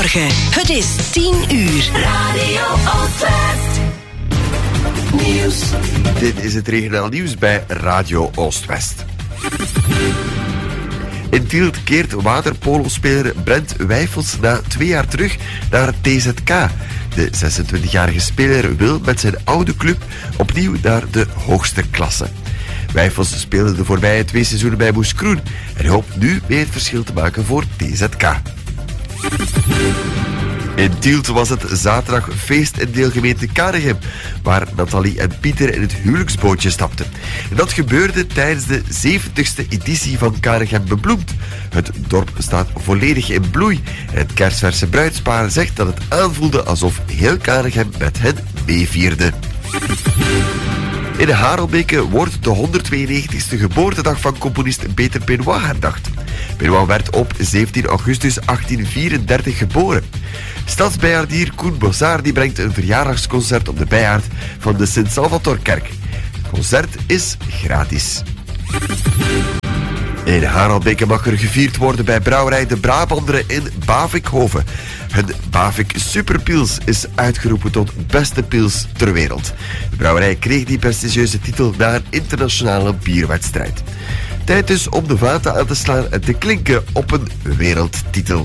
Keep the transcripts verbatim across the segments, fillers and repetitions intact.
Goedemorgen, het is tien uur. Radio Oostwest. Nieuws. Dit is het regionaal nieuws bij Radio Oostwest. In Tielt keert waterpolospeler Brent Wijfels na twee jaar terug naar T Z K. De zesentwintigjarige speler wil met zijn oude club opnieuw naar de hoogste klasse. Wijfels speelde de voorbije twee seizoenen bij Moeskroen en hoopt nu mee het verschil te maken voor T Z K. In Tielt was het zaterdag feest in deelgemeente Karegem, waar Nathalie en Pieter in het huwelijksbootje stapten. En dat gebeurde tijdens de zeventigste editie van Karegem Bebloemd. Het dorp staat volledig in bloei en het kerstverse bruidspaar zegt dat het aanvoelde alsof heel Karegem met hen meevierde. In Harelbeke wordt de honderdtweeënnegentigste geboortedag van componist Peter Benoit herdacht. Benoit werd op zeventien augustus achttien vierendertig geboren. Stadsbijaardier Koen Bossaar die brengt een verjaardagsconcert op de bijaard van de Sint-Salvatorkerk. Het concert is gratis. In Harelbeke mag er gevierd worden bij brouwerij De Brabanderen in Bavikhoven. Hun Bavik Superpils is uitgeroepen tot beste pils ter wereld. De brouwerij kreeg die prestigieuze titel na een internationale bierwedstrijd. Tijd dus om de vaten aan te slaan en te klinken op een wereldtitel.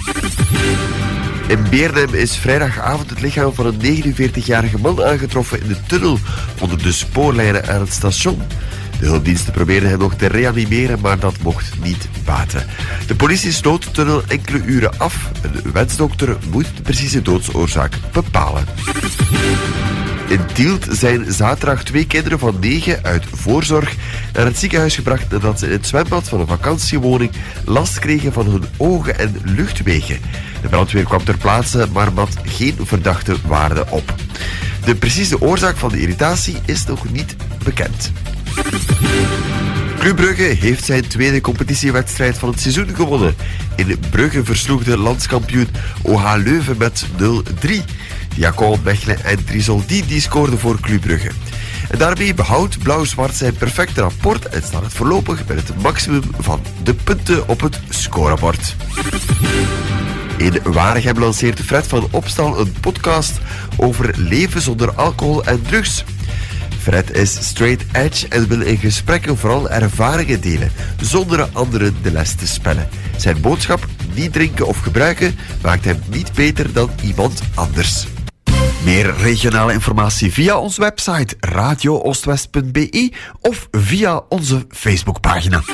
In Beernem is vrijdagavond het lichaam van een negenenveertigjarige man aangetroffen in de tunnel onder de spoorlijnen aan het station. De hulpdiensten probeerden hem nog te reanimeren, maar dat mocht niet baten. De politie sloot de tunnel enkele uren af. Een wetsdokter moet de precieze doodsoorzaak bepalen. In Tielt zijn zaterdag twee kinderen van negen uit voorzorg naar het ziekenhuis gebracht nadat ze in het zwembad van een vakantiewoning last kregen van hun ogen en luchtwegen. De brandweer kwam ter plaatse, maar mat geen verdachte waarde op. De precieze oorzaak van de irritatie is nog niet bekend. Club Brugge heeft zijn tweede competitiewedstrijd van het seizoen gewonnen. In Brugge versloeg de landskampioen O H Leuven met nul drie. Jacob Mechelen en Trisoldi die scoorden voor Club Brugge. En daarmee behoudt Blauw-Zwart zijn perfecte rapport en staat het voorlopig met het maximum van de punten op het scorebord. In Waregem lanceert Fred van Opstal een podcast over leven zonder alcohol en drugs. Fred is straight edge en wil in gesprekken vooral ervaringen delen, zonder anderen de les te spellen. Zijn boodschap, niet drinken of gebruiken, maakt hem niet beter dan iemand anders. Meer regionale informatie via onze website radio oostwest punt b e of via onze Facebookpagina.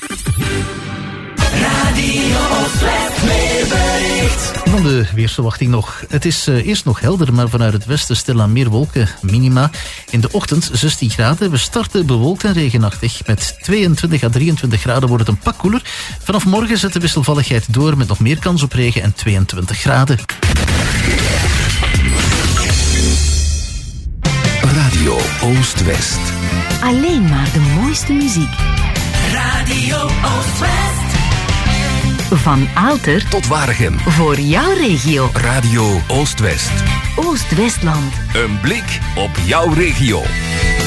Radio Oostwest, meer bericht. Van de weersverwachting nog. Het is uh, eerst nog helder, maar vanuit het westen stilaan meer wolken. Minima in de ochtend zestien graden. We starten bewolkt en regenachtig. Met tweeëntwintig à drieëntwintig graden wordt het een pak koeler. Vanaf morgen zet de wisselvalligheid door met nog meer kans op regen en tweeëntwintig graden. Radio Oostwest. Alleen maar de mooiste muziek. Radio Oostwest. Van Aalter Tot Waregem. voor jouw regio. Radio Oostwest. Oost-Westland. Een blik op jouw regio.